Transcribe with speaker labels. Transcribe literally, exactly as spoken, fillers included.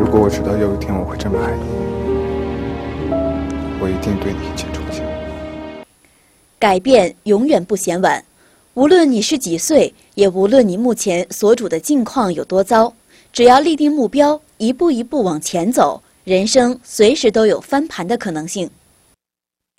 Speaker 1: 如果我知道有一天我会这么爱你，我一定对你一见钟情。
Speaker 2: 改变永远不嫌晚，无论你是几岁，也无论你目前所处的境况有多糟，只要立定目标，一步一步往前走，人生随时都有翻盘的可能性。